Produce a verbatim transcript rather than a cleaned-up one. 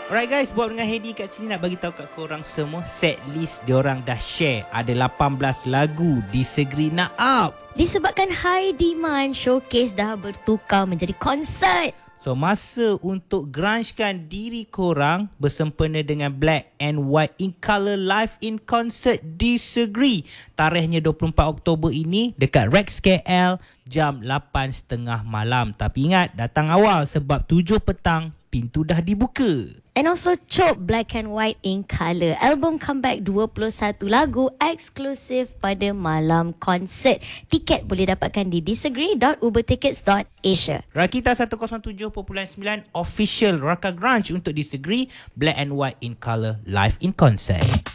Alright guys, buat dengan Hedi kat sini nak bagi tahu kat korang semua set list diorang dah share. Ada lapan belas lagu Disagree nak up. Disebabkan high demand, showcase dah bertukar menjadi konsert. So masa untuk grunge-kan diri korang bersempena dengan Black and White in Colour live in concert Disagree. Tarikhnya dua puluh empat Oktober ini dekat Rex K L jam lapan tiga puluh malam. Tapi ingat, datang awal sebab tujuh petang pintu dah dibuka. And also Chop Black and White in Colour. Album comeback dua puluh satu lagu eksklusif pada malam konsert. Tiket boleh dapatkan di disagree dot ubertickets dot asia. Rakita seratus tujuh perpuluhan sembilan official Raka Grunge untuk Disagree Black and White in Colour live in concert.